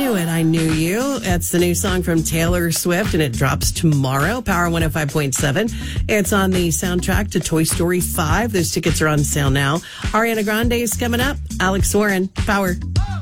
knew it. I knew you. That's the new song from Taylor Swift, and it drops tomorrow. Power 105.7. It's on the soundtrack to Toy Story 5. Those tickets are on sale now. Ariana Grande is coming up. Alex Warren, Power.